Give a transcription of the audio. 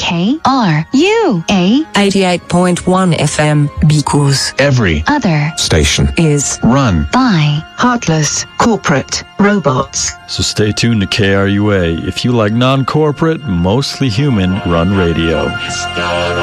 KRUA 88.1 FM, because every other station is run by heartless corporate robots. So stay tuned to KRUA if you like non-corporate, mostly human run radio.